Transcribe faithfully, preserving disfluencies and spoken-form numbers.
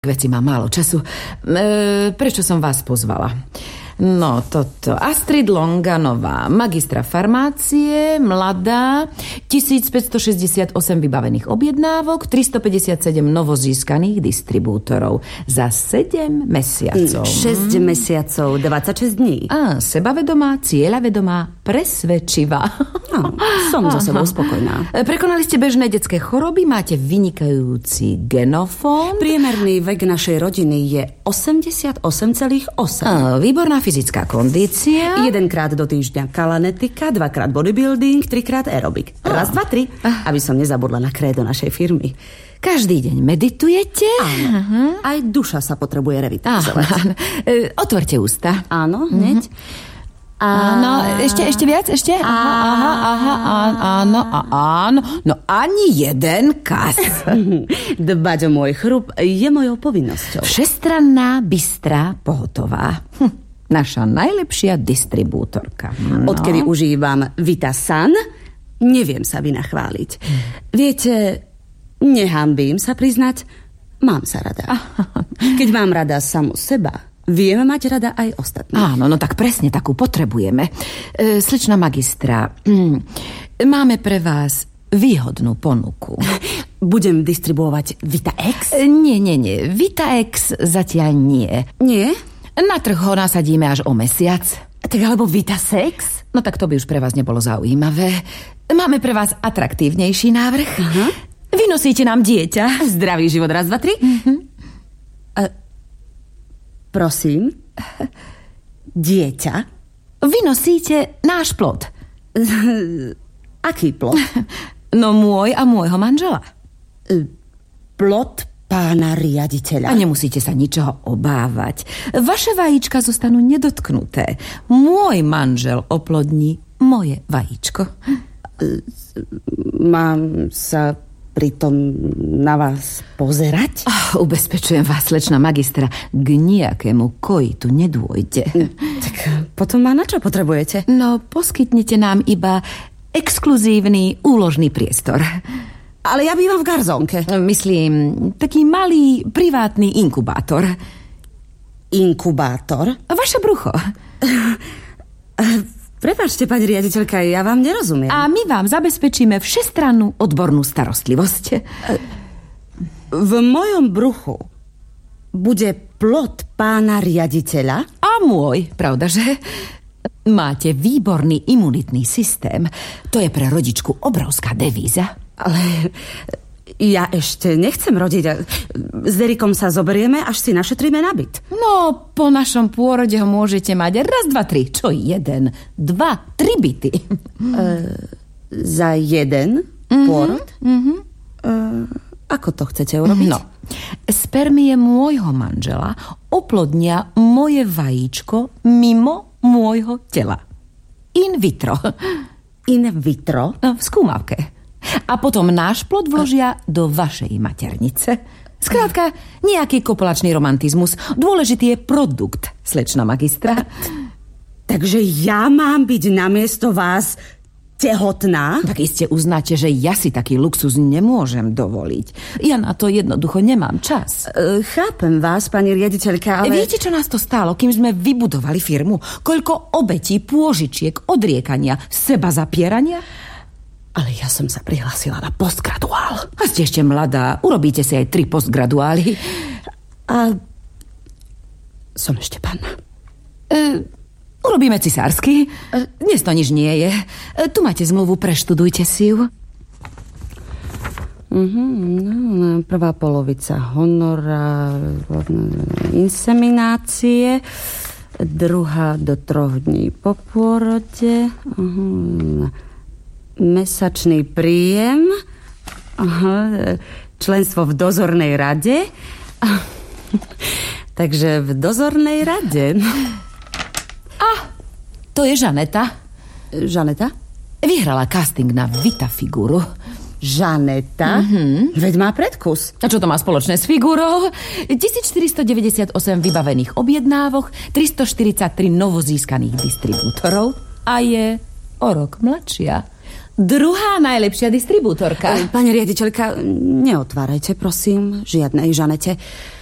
K veci mám málo času. E, prečo som vás pozvala? No, toto. Astrid Longanová, magistra farmácie, mladá, tisícpäťstošesťdesiatosem vybavených objednávok, tristopäťdesiatsedem novozískaných distribútorov za sedem mesiacov. šesť mesiacov, dvadsaťšesť dní. Á, sebavedomá, cieľavedomá, presvedčivá. No, som so sebou spokojná. Prekonali ste bežné detské choroby, máte vynikajúci genofón. Priemerný vek našej rodiny je osemdesiatosem celá osem. Á, výborná fyzická kondícia. Jedenkrát do týždňa kalanetika, dvakrát bodybuilding, trikrát aerobik. Raz, dva, tri. Aby som nezabudla na krédo našej firmy. Každý deň meditujete? Áno. Uh-huh. Aj duša sa potrebuje revitalizovať. Áno. Otvorte ústa. Áno, hneď. Uh-huh. Áno, ešte, ešte viac, ešte? Aha, aha, aha, áno, áno. No ani jeden kas. Dbať o môj chrup je mojou povinnosťou. Všestranná, bystrá, pohotová. Hm, naša najlepšia distribútorka. No. Odkedy užívam Vitasan, neviem sa vynachváliť. Viete, nehambím sa priznať, mám sa rada. Keď mám rada samu seba, vieme mať rada aj ostatných. Áno, no tak presne takú potrebujeme. E, slečna magistra, mm, máme pre vás výhodnú ponuku. Budem distribuovať VitaX? E, nie, nie, nie. VitaX zatiaľ nie. Nie? Na trh ho nasadíme až o mesiac. Tak alebo Vitasex? No tak to by už pre vás nebolo zaujímavé. Máme pre vás atraktívnejší návrh. Uh-huh. Vynosíte nám dieťa. Zdravý život, raz, dva, tri. Uh-huh. Uh, prosím? Dieťa? Vynosíte náš plod. Aký plod? No môj a môjho manžela. Plod pána riaditeľa. A nemusíte sa ničoho obávať. Vaše vajíčka zostanú nedotknuté. Môj manžel oplodní moje vajíčko. Mám sa pritom na vás pozerať? Oh, ubezpečujem vás, slečna magistra, k nejakému kojitu nedôjde. Tak potom ma na čo potrebujete? No, poskytnete nám iba exkluzívny úložný priestor. Ale ja bývam v garzónke. Myslím, taký malý privátny inkubátor. Inkubátor? Vaše brucho. Prepáčte, pani riaditeľka, ja vám nerozumiem. A my vám zabezpečíme všestrannú odbornú starostlivosť. V mojom bruchu bude plod pána riaditeľa? A môj, pravdaže? Máte výborný imunitný systém. To je pre rodičku obrovská devíza. Ale ja ešte nechcem rodiť. S Erikom sa zoberieme, až si našetríme na byt. No, po našom pôrode ho môžete mať raz, dva, tri. Čo jeden, dva, tri byty. E, za jeden mm-hmm, pôrod? Mm-hmm. E, ako to chcete urobiť? No, spermie môjho manžela oplodnia moje vajíčko mimo môjho tela. In vitro. In vitro? V skúmavke. A potom náš plod vložia do vašej maternice. Skrátka, nejaký kopolačný romantizmus. Dôležitý je produkt, slečna magistra. Takže ja mám byť namiesto vás tehotná? Tak iste uznáte, že ja si taký luxus nemôžem dovoliť. Ja na to jednoducho nemám čas. E, chápem vás, pani riaditeľka, ale... Viete, čo nás to stálo, kým sme vybudovali firmu? Koľko obetí, pôžičiek, odriekania, seba zapierania? Ale ja som sa prihlásila na postgraduál. A ste ešte mladá. Urobíte si aj tri postgraduály. A som ešte panna. E, urobíme cisársky. E, dnes to nič nie je. E, tu máte zmluvu, preštudujte si ju. Uh-huh, no, prvá polovica honora, inseminácie, druhá do troch dní po pôrode, uh-huh, mesačný príjem, aha, členstvo v dozornej rade. Takže v dozornej rade. A to je Žaneta. Žaneta? Vyhrala casting na Vita figuru. Žaneta? Mm-hmm. Veď má predkus. A čo to má spoločné s figurou? tisícštyristodeväťdesiatosem vybavených objednávok, tristoštyridsaťtri novozískaných distribútorov a je o rok mladšia. Druhá najlepšia distribútorka. Pani riaditeľka, neotvárajte, prosím, žiadnej Žanete.